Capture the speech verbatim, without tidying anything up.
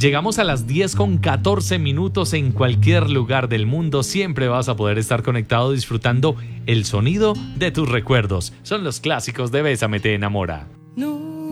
Llegamos a las diez con catorce minutos. En cualquier lugar del mundo siempre vas a poder estar conectado disfrutando el sonido de tus recuerdos. Son los clásicos de Bésame te enamora. No.